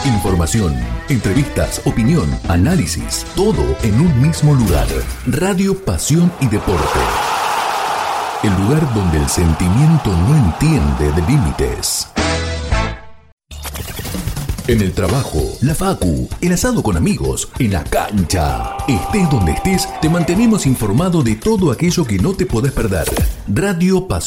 Información, entrevistas, opinión, análisis, todo en un mismo lugar. Radio Pasión y Deporte. El lugar donde el sentimiento no entiende de límites. En el trabajo, la facu, el asado con amigos, en la cancha. Estés donde estés, te mantenemos informado de todo aquello que no te podés perder. Radio Pasión.